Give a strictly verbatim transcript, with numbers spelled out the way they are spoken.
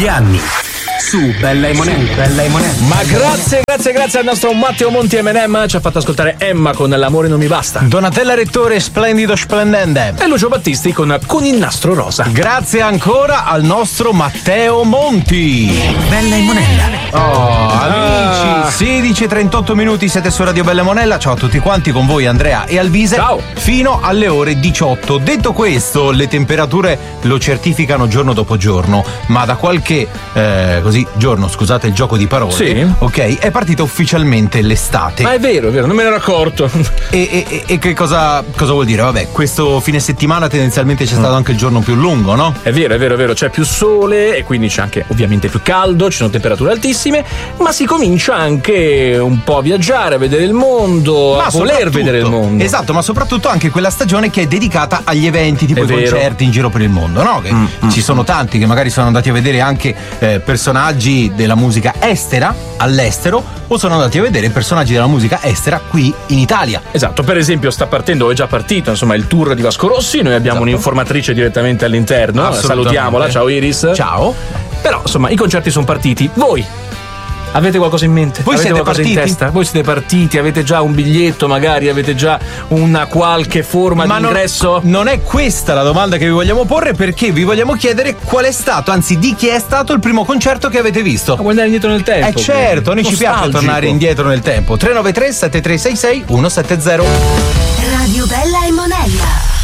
degli anni su Bella e Monella. Bella e Monella. Ma grazie, grazie, grazie al nostro Matteo Monti M and M. Ci ha fatto ascoltare Emma con L'amore non mi basta. Donatella Rettore, splendido splendente. E Lucio Battisti con Con il nastro rosa. Grazie ancora al nostro Matteo Monti. Bella e Monella. Oh, amici, ah. sedici e trentotto minuti, siete su Radio Bella e Monella. Ciao a tutti quanti, con voi Andrea e Alvise. Ciao. Fino alle ore diciotto. Detto questo, le temperature lo certificano giorno dopo giorno, ma da qualche eh, così giorno, scusate il gioco di parole, sì. ok, è partita ufficialmente l'estate. Ma è vero, è vero, non me ne ero accorto. E, e, e che cosa, cosa vuol dire? Vabbè, questo fine settimana tendenzialmente c'è stato mm. anche il giorno più lungo, no? È vero, è vero, è vero, c'è più sole e quindi c'è anche ovviamente più caldo, ci sono temperature altissime, ma si comincia anche un po' a viaggiare, a vedere il mondo, ma a voler vedere il mondo. Esatto, ma soprattutto anche quella stagione che è dedicata agli eventi, tipo è i vero. concerti in giro per il mondo, no? Che mm, ci mm, sono tanti che magari sono andati a vedere anche eh, personaggi della musica estera all'estero, o sono andati a vedere personaggi della musica estera qui in Italia. Esatto, per esempio sta partendo, o è già partito, insomma, il tour di Vasco Rossi. Noi abbiamo esatto. un'informatrice direttamente all'interno, salutiamola, ciao Iris. Ciao. Però insomma i concerti sono partiti. Voi avete qualcosa in mente? Voi avete siete qualcosa partiti? in testa? Voi siete partiti? Avete già un biglietto magari? Avete già una qualche forma Ma di ingresso? Non, non è questa la domanda che vi vogliamo porre, perché vi vogliamo chiedere qual è stato, anzi di chi è stato il primo concerto che avete visto. Ma vuoi andare indietro nel tempo? Eh certo, noi ci piace tornare indietro nel tempo. tre nove tre sette tre sei sei uno sette zero. Radio Bella